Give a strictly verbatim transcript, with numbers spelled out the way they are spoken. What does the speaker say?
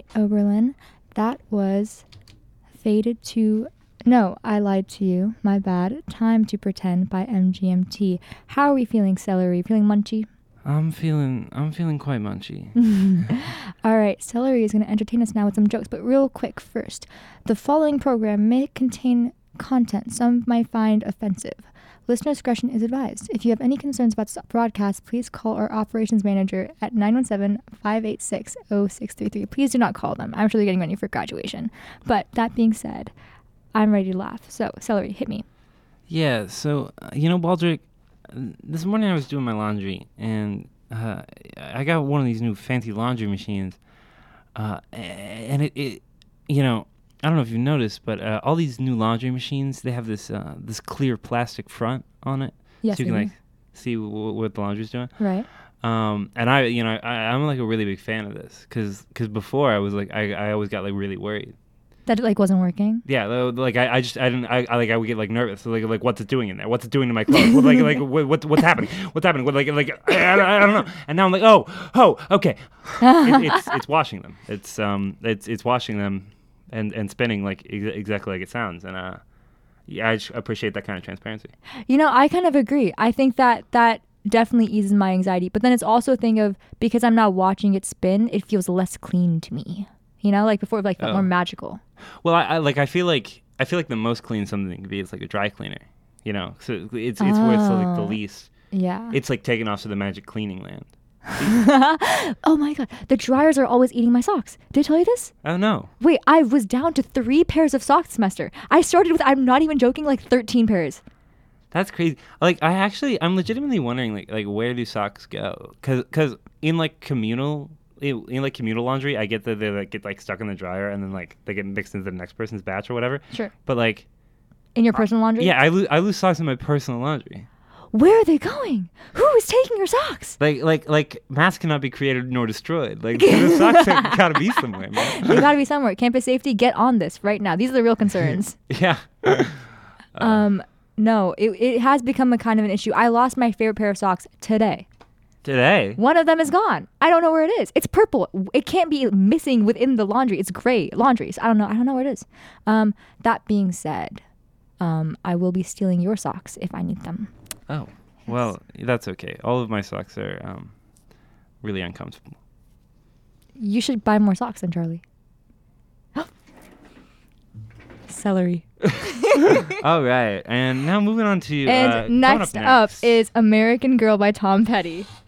Oberlin. That was Faded to... No, I lied to you. My bad. Time to Pretend by M G M T. How are we feeling, Celery? Feeling munchy? I'm feeling I'm feeling quite munchy. All right, Celery is going to entertain us now with some jokes, but real quick first. The following program may contain content some might find offensive. Listener discretion is advised. If you have any concerns about this broadcast, please call our operations manager at nine one seven, five eight six, zero six three three. Please do not call them. I'm sure they're getting ready for graduation. But that being said, I'm ready to laugh. So, Celery, hit me. Yeah, so, uh, you know, Baldrick, this morning I was doing my laundry, and uh, I got one of these new fancy laundry machines, uh, and it, it, you know, I don't know if you've noticed, but uh, all these new laundry machines, they have this uh, this clear plastic front on it, Yes, so you can I like do. see w- what the laundry's doing. Right. Um, and I, you know, I, I'm like a really big fan of this, cause, cause before I was like, I, I always got like really worried. That it, like, wasn't working? Yeah, like I, I just, I didn't, I, I like, I would get like nervous. So like, like, what's it doing in there? What's it doing to my clothes? What, like, like, what, what, what's happening? What's happening? What, like, like, I, I, I don't know. And now I'm like, oh, oh, okay. it, it's, it's washing them. It's, um, it's, it's washing them, and, and spinning like ex- exactly like it sounds. And uh, yeah, I just appreciate that kind of transparency. You know, I kind of agree. I think that that definitely eases my anxiety. But then it's also a thing of, because I'm not watching it spin, it feels less clean to me. You know, like before, it like felt Oh. more magical. Well, I, I like, I feel like, I feel like the most clean something can be is like a dry cleaner. You know, so it's, it's where it's like the Oh. least. Yeah. It's like taking off to the magic cleaning land. Oh my god, the dryers are always eating my socks. Did I tell you this? Oh no. Wait, I was down to three pairs of socks this semester. I started with, I'm not even joking, like thirteen pairs. That's crazy. Like, I actually, I'm legitimately wondering, like, like where do socks go? Cause, cause in like communal, in, in like communal laundry, I get that they like get like stuck in the dryer and then like they get mixed into the next person's batch or whatever. Sure. But like, In your personal laundry? yeah, I lose, I lose socks in my personal laundry. Where are they going? Who is taking your socks? Like, like, like, mass cannot be created nor destroyed. Like, the socks have gotta be somewhere, man. They gotta be somewhere. Campus safety, get on this right now. These are the real concerns. Yeah. um, no, it, it has become a kind of an issue. I lost my favorite pair of socks today. Today. One of them is gone. I don't know where it is. It's purple. It can't be missing within the laundry. It's gray laundry. So I don't know. I don't know where it is. Um, that being said, um, I will be stealing your socks if I need them. Oh, well, that's okay. All of my socks are um, really uncomfortable. You should buy more socks then, Charlie. Celery. All right, and now moving on to And uh, next coming up, next. is American Girl by Tom Petty.